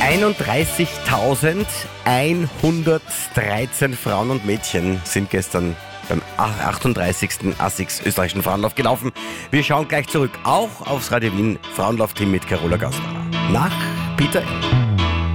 31.113 Frauen und Mädchen sind gestern beim 38. ASICS österreichischen Frauenlauf gelaufen. Wir schauen gleich zurück, auch aufs Radio Wien Frauenlauf-Team mit Carola Gassner. Nach Peter L.